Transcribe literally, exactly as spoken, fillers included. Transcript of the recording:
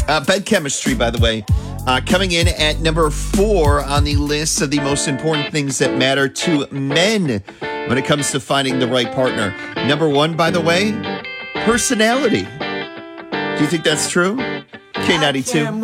Uh, bed chemistry, by the way, uh, coming in at number four on the list of the most important things that matter to men when it comes to finding the right partner. Number one, by the way, personality. Do you think that's true? K ninety-two.